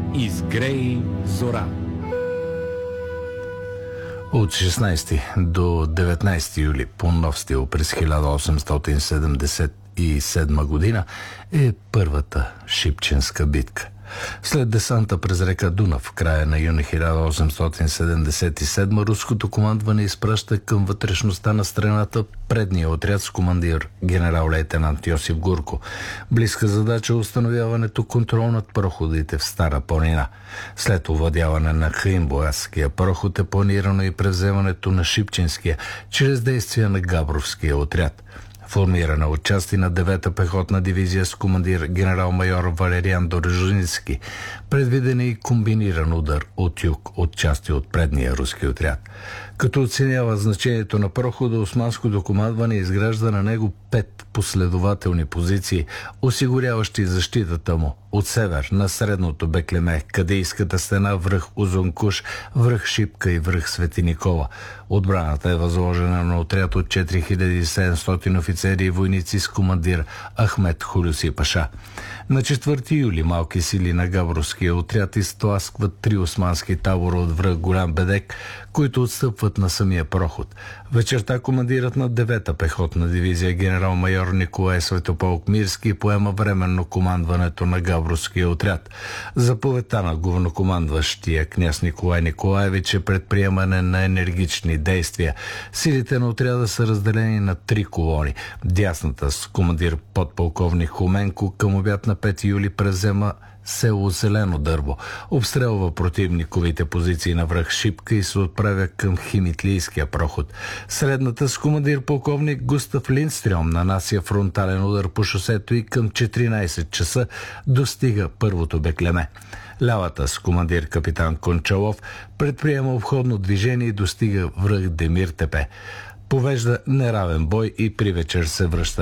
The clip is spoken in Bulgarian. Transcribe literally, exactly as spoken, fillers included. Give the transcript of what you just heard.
Изгрей зора. От шестнайсети до деветнайсети юли по нов стил през хиляда осемстотин седемдесет и седма година е първата Шипченска битка. След десанта през река Дунав в края на юни хиляда осемстотин седемдесет и седма руското командване изпраща към вътрешността на страната предния отряд с командир генерал-лейтенант Йосиф Гурко. Близка задача е установяването контрол над проходите в Стара планина. След овладяване на Хаинбоязския проход е планирано и превземането на Шипченския чрез действия на Габровския отряд. Формирана от части на девета пехотна дивизия с командир генерал-майор Валериан Дорожински, предвиден е и комбиниран удар от юг от части от предния руски отряд. Като оценява значението на прохода, османското командване изгражда на него пет последователни позиции, осигуряващи защитата му от север на средното Беклеме, Кадийската стена, връх Узункуш, връх Шипка и връх Свети Никола. Отбраната е възложена на отряд от четири хиляди и седемстотин офицери и войници с командир Ахмед Хулюси Паша. На четвърти юли малки сили на Габровския отряд изтласкват три османски табора от връх Голям Бедек, които отстъпват на самия проход. Вечерта командирът на девета пехотна дивизия генерал-майор Николай Светополк Мирски поема временно командването на Габровския отряд. Заповедта на главнокомандващия княз Николай Николаевич е предприемане на енергични действия. Силите на отряда са разделени на три колони. Дясната с командир подполковник Хоменко към обяд на пети юли превзема село Зелено дърво, обстрелва противниковите позиции на връх Шипка и се отправя към Химитлийския проход. Средната с командир полковник Густав Линдстрьом нанася фронтален удар по шосето и към четиринайсет часа достига първото Беклеме. Лявата с командир капитан Кончалов предприема обходно движение и достига връх Демир Тепе. Повежда неравен бой и при вечер се връща